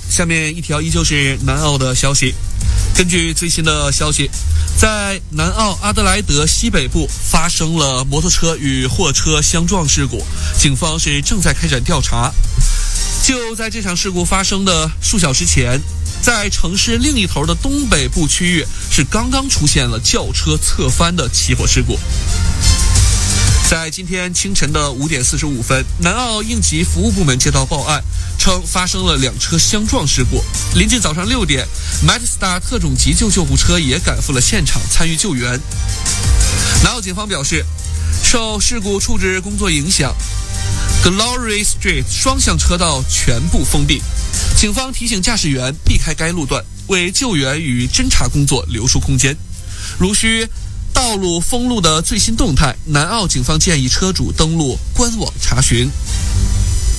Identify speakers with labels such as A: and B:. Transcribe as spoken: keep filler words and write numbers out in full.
A: 下面一条依旧是南澳的消息。根据最新的消息，在南澳阿德莱德西北部发生了摩托车与货车相撞事故，警方是正在开展调查。就在这场事故发生的数小时前，在城市另一头的东北部区域是刚刚出现了轿车侧翻的起火事故。在今天清晨的五点四十五分，南澳应急服务部门接到报案，称发生了两车相撞事故。临近早上六点 ，Madstar 特种急救救护车也赶赴了现场参与救援。南澳警方表示，受事故处置工作影响 ，Glory Street 双向车道全部封闭。警方提醒驾驶员避开该路段，为救援与侦查工作留出空间。如需道路封路的最新动态，南澳警方建议车主登录官网查询。